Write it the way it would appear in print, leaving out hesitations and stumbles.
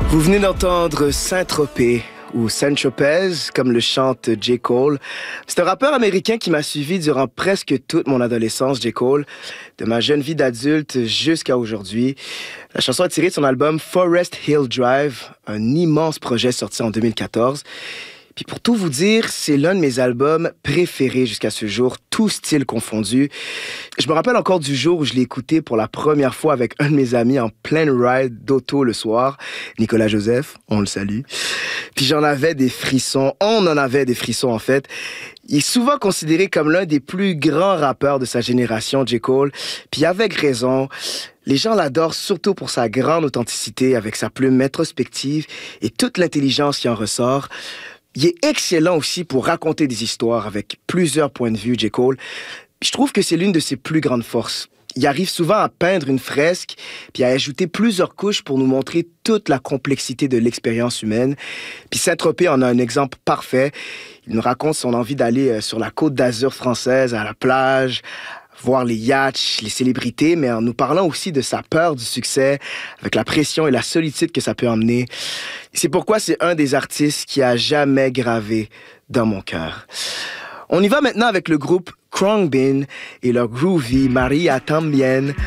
Vous venez d'entendre Saint-Tropez ou Saint-Tropez, comme le chante J. Cole. C'est un rappeur américain qui m'a suivi durant presque toute mon adolescence, J. Cole, de ma jeune vie d'adulte jusqu'à aujourd'hui. La chanson est tirée de son album Forest Hill Drive, un immense projet sorti en 2014. Puis pour tout vous dire, c'est l'un de mes albums préférés jusqu'à ce jour, tout style confondu. Je me rappelle encore du jour où je l'ai écouté pour la première fois avec un de mes amis en pleine ride d'auto le soir, Nicolas Joseph, on le salue. Puis j'en avais des frissons, on en avait des frissons en fait. Il est souvent considéré comme l'un des plus grands rappeurs de sa génération, J. Cole, puis avec raison. Les gens l'adorent surtout pour sa grande authenticité, avec sa plume introspective et toute l'intelligence qui en ressort. Il est excellent aussi pour raconter des histoires avec plusieurs points de vue, J. Cole. Je trouve que c'est l'une de ses plus grandes forces. Il arrive souvent à peindre une fresque, puis à ajouter plusieurs couches pour nous montrer toute la complexité de l'expérience humaine. Puis Saint-Tropez en a un exemple parfait. Il nous raconte son envie d'aller sur la côte d'Azur française, à la plage, voir les yachts, les célébrités, mais en nous parlant aussi de sa peur du succès, avec la pression et la solitude que ça peut emmener. C'est pourquoi c'est un des artistes qui a jamais gravé dans mon cœur. On y va maintenant avec le groupe Khruangbin et leur groovy Maria Tambien.